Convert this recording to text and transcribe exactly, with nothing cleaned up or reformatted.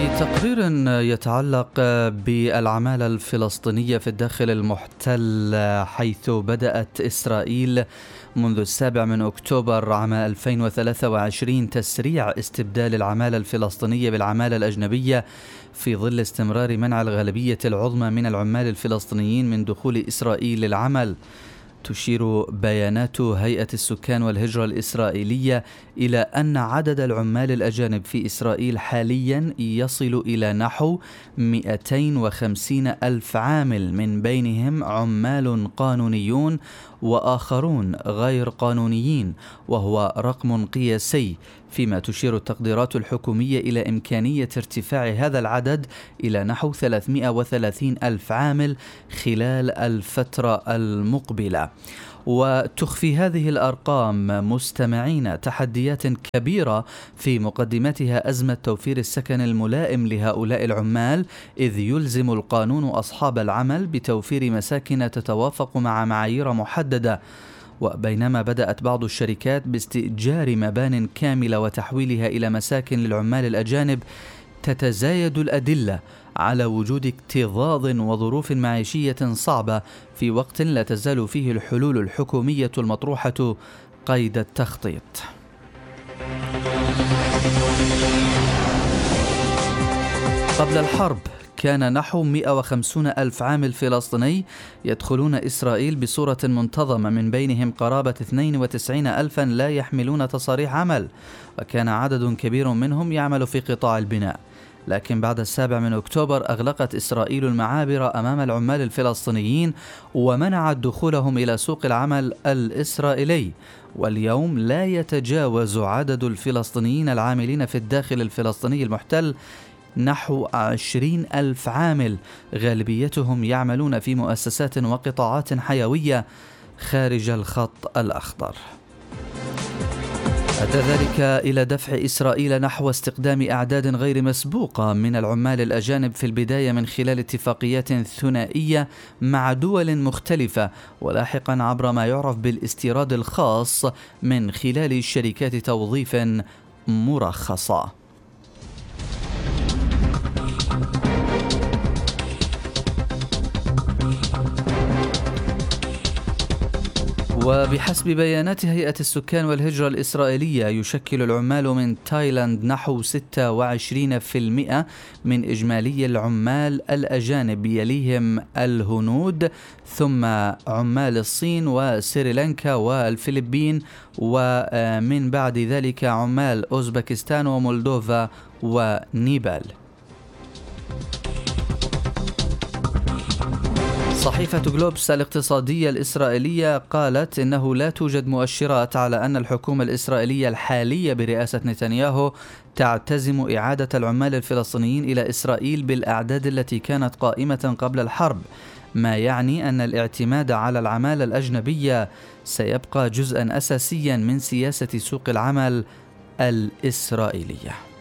في تقرير يتعلق بالعمالة الفلسطينية في الداخل المحتل، حيث بدأت إسرائيل منذ السابع من أكتوبر عام ألفين وثلاثة وعشرين تسريع استبدال العمالة الفلسطينية بالعمالة الأجنبية في ظل استمرار منع الغالبية العظمى من العمال الفلسطينيين من دخول إسرائيل للعمل. تشير بيانات هيئة السكان والهجرة الإسرائيلية إلى أن عدد العمال الأجانب في إسرائيل حاليا يصل إلى نحو مئتين وخمسين ألف عامل، من بينهم عمال قانونيون وآخرون غير قانونيين، وهو رقم قياسي، فيما تشير التقديرات الحكومية إلى إمكانية ارتفاع هذا العدد إلى نحو ثلاثمئة وثلاثين ألف عامل خلال الفترة المقبلة. وتخفي هذه الأرقام مستمعين تحديات كبيرة في مقدمتها أزمة توفير السكن الملائم لهؤلاء العمال، إذ يلزم القانون أصحاب العمل بتوفير مساكن تتوافق مع معايير محددة. وبينما بدأت بعض الشركات باستئجار مبان كاملة وتحويلها إلى مساكن للعمال الأجانب، تتزايد الأدلة على وجود اكتظاظ وظروف معيشية صعبة في وقت لا تزال فيه الحلول الحكومية المطروحة قيد التخطيط. قبل الحرب كان نحو مئة وخمسين ألف عامل فلسطيني يدخلون إسرائيل بصورة منتظمة، من بينهم قرابة اثنين وتسعين ألفا لا يحملون تصاريح عمل، وكان عدد كبير منهم يعمل في قطاع البناء. لكن بعد السابع من أكتوبر أغلقت إسرائيل المعابر أمام العمال الفلسطينيين ومنعت دخولهم إلى سوق العمل الإسرائيلي، واليوم لا يتجاوز عدد الفلسطينيين العاملين في الداخل الفلسطيني المحتل نحو عشرين ألف عامل، غالبيتهم يعملون في مؤسسات وقطاعات حيوية خارج الخط الأخضر. أدى ذلك إلى دفع إسرائيل نحو استقدام أعداد غير مسبوقة من العمال الأجانب في البداية من خلال اتفاقيات ثنائية مع دول مختلفة، ولاحقا عبر ما يعرف بالاستيراد الخاص من خلال شركات توظيف مرخصة. وبحسب بيانات هيئة السكان والهجرة الإسرائيلية، يشكل العمال من تايلاند نحو ستة وعشرين بالمئة من إجمالي العمال الأجانب، يليهم الهنود، ثم عمال الصين وسريلانكا والفلبين، ومن بعد ذلك عمال أوزبكستان ومولدوفا ونيبال. صحيفة جلوبس الاقتصادية الإسرائيلية قالت إنه لا توجد مؤشرات على أن الحكومة الإسرائيلية الحالية برئاسة نتنياهو تعتزم إعادة العمال الفلسطينيين إلى إسرائيل بالأعداد التي كانت قائمة قبل الحرب، ما يعني أن الاعتماد على العمالة الأجنبية سيبقى جزءا أساسيا من سياسة سوق العمل الإسرائيلية.